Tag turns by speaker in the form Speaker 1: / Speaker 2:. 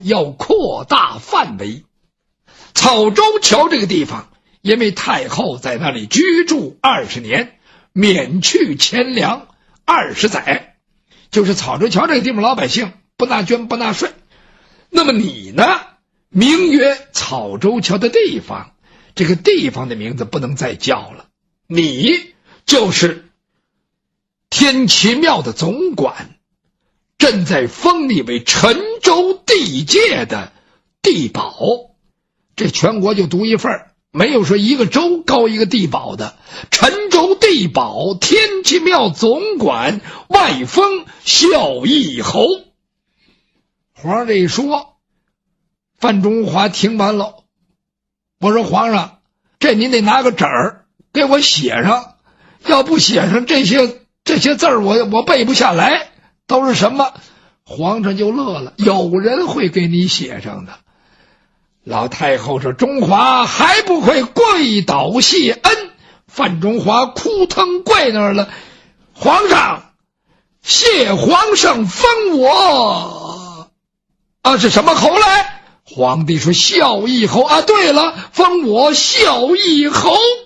Speaker 1: 要扩大范围。草州桥这个地方，因为太后在那里居住20年，免去钱粮20载，就是草州桥这个地方老百姓不纳捐不纳税。那么你呢，名曰草州桥的地方，这个地方的名字不能再叫了，你就是天齐庙的总管，朕在封你为陈州地界的地保。这全国就独一份，没有说一个州高一个地保的。陈州地保，天齐庙总管，外封孝义侯。皇上这一说，范中华听完了，我说皇上，这您得拿个纸儿给我写上，要不写上这些字儿，我背不下来，都是什么？皇上就乐了，有人会给你写上的。老太后说：“中华还不会跪倒谢恩。”范中华哭腾跪那儿了。皇上，谢皇上封我是什么侯来？皇帝说：“孝义侯。”对了，封我孝义侯。